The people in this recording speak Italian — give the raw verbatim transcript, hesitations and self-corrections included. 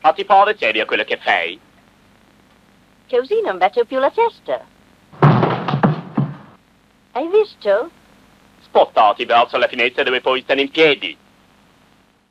Ma ti pare seria quello che fai? Così non bacio più la testa. Hai visto? Spottati verso la finestra dove puoi stare in piedi.